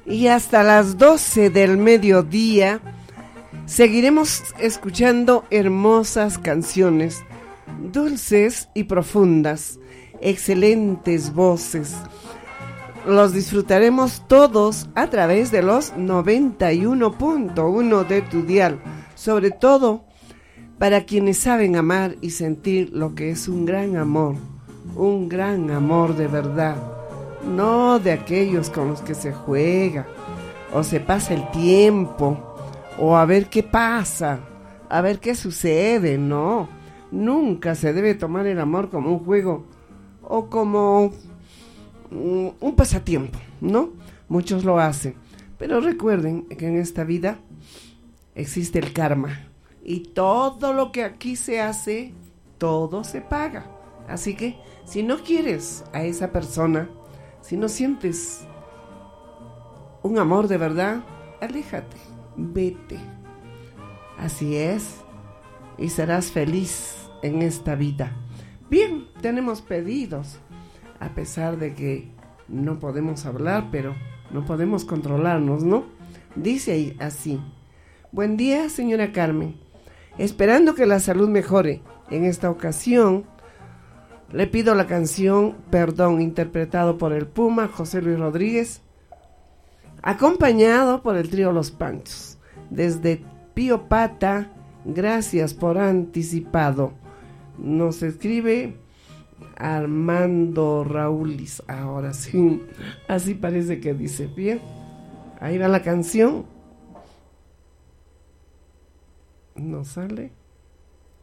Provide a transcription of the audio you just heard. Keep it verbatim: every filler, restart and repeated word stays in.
Y hasta las doce del mediodía seguiremos escuchando hermosas canciones, dulces y profundas, excelentes voces. Los disfrutaremos todos a través de los noventa y uno punto uno de tu dial, sobre todo para quienes saben amar y sentir lo que es un gran amor, un gran amor de verdad, no de aquellos con los que se juega o se pasa el tiempo o a ver qué pasa, a ver qué sucede. No, nunca se debe tomar el amor como un juego o como um, un pasatiempo, ¿no? Muchos lo hacen, pero recuerden que en esta vida existe el karma y todo lo que aquí se hace, todo se paga. Así que si no quieres a esa persona, si no sientes un amor de verdad, aléjate, vete. Así es, y serás feliz en esta vida. Bien, tenemos pedidos, a pesar de que no podemos hablar, pero no podemos controlarnos, ¿no? Dice así: buen día, señora Carmen. Esperando que la salud mejore, en esta ocasión le pido la canción Perdón, interpretado por el Puma José Luis Rodríguez, acompañado por el trío Los Panchos. Desde Pío Pata, gracias por anticipado. Nos escribe Armando Raúlis. Ahora sí, así parece que dice. Bien, ahí va la canción. No sale.